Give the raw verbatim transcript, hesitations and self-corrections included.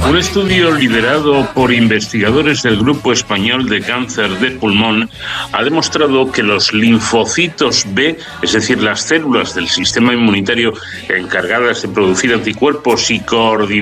Un estudio liderado por investigadores del Grupo Español de Cáncer de Pulmón ha demostrado que los linfocitos B, es decir, las células del sistema inmunitario encargadas de producir anticuerpos y coordinar